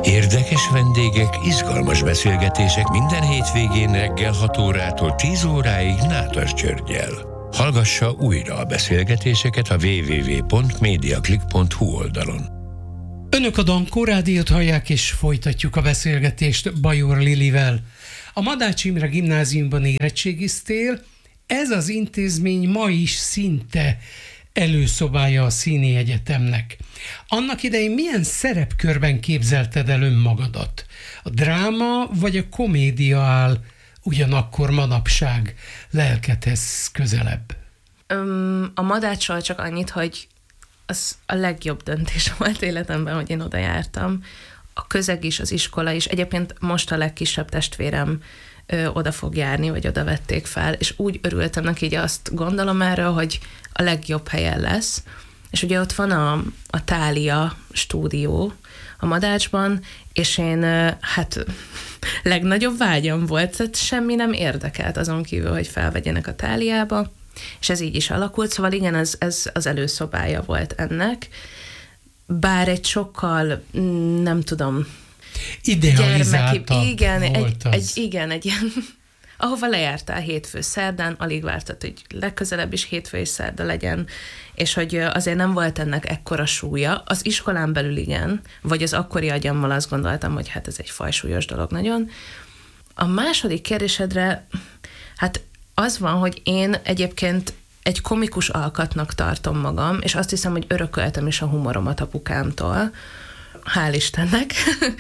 Érdekes vendégek, izgalmas beszélgetések minden hétvégén reggel 6 órától 10 óráig Nádas Györggyel. Hallgassa újra a beszélgetéseket a www.mediaclick.hu oldalon. Önök a Dankó Rádiót hallják, és folytatjuk a beszélgetést Bajor Lilivel. A Madács Imre Gimnáziumban érettségiztél, ez az intézmény ma is szinte előszobája a Színi Egyetemnek. Annak idején milyen szerepkörben képzelted el önmagadat? A dráma vagy a komédia áll ugyanakkor manapság lelkedhez közelebb? A Madáccsal csak annyit, hogy az a legjobb döntés volt életemben, hogy én oda jártam. A közeg is, az iskola is. Egyébként most a legkisebb testvérem oda fog járni, vagy oda vették fel, és úgy örültem neki, így azt gondolom erről, hogy a legjobb helyen lesz. És ugye ott van a Thália stúdió a Madácsban, és én legnagyobb vágyam volt, tehát semmi nem érdekelt azon kívül, hogy felvegyenek a Tháliába, és ez így is alakult, szóval igen, ez az előszobája volt ennek, bár egy sokkal, nem tudom, idealizáltabb igen, volt az. egy ilyen, ahova lejártál hétfő szerdán, alig vártad, hogy legközelebb is hétfő és szerda legyen, és hogy azért nem volt ennek ekkora súlya. Az iskolán belül igen, vagy az akkori agyammal azt gondoltam, hogy hát ez egy fajsúlyos dolog nagyon. A második kérdésedre, hát az van, hogy én egyébként egy komikus alkatnak tartom magam, és azt hiszem, hogy örököltem is a humoromat apukámtól, hál' Istennek,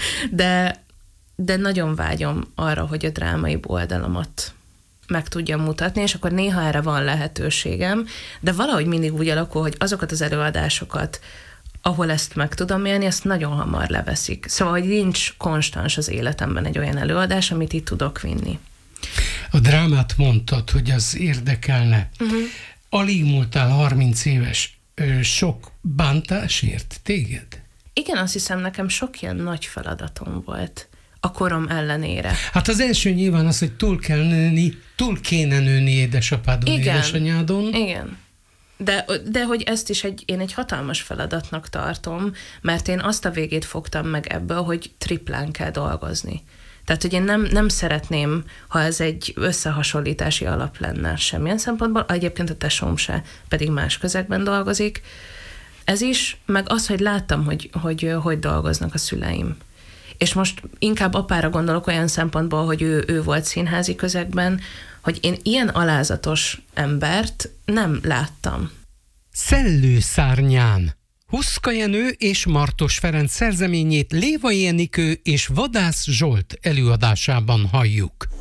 de nagyon vágyom arra, hogy a drámai oldalamat meg tudjam mutatni, és akkor néha erre van lehetőségem, de valahogy mindig úgy alakul, hogy azokat az előadásokat, ahol ezt meg tudom élni, ezt nagyon hamar leveszik. Szóval, hogy nincs konstans az életemben egy olyan előadás, amit itt tudok vinni. A drámát mondtad, hogy az érdekelne. Alig múltál 30 éves, sok bántás ért téged? Igen, azt hiszem, nekem sok ilyen nagy feladatom volt a korom ellenére. Hát az első nyilván az, hogy túl kéne nőni édesapádon, édesanyádon. Igen. De hogy ezt is én egy hatalmas feladatnak tartom, mert én azt a végét fogtam meg ebből, hogy triplán kell dolgozni. Tehát, hogy én nem szeretném, ha ez egy összehasonlítási alap lenne semmilyen szempontból, egyébként a tesóm se, pedig más közegben dolgozik. Ez is, meg az, hogy láttam, hogy dolgoznak a szüleim. És most inkább apára gondolok olyan szempontból, hogy ő volt színházi közegben, hogy én ilyen alázatos embert nem láttam. Szellőszárnyán. Huszka Jenő és Martos Ferenc szerzeményét Lévai Enikő és Vadász Zsolt előadásában halljuk.